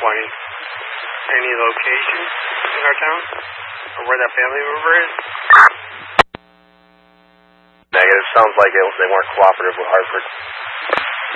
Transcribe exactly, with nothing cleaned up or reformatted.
twenty. Any location in our town? Or where that family member is? Negative. Sounds like it, they weren't cooperative with Hartford.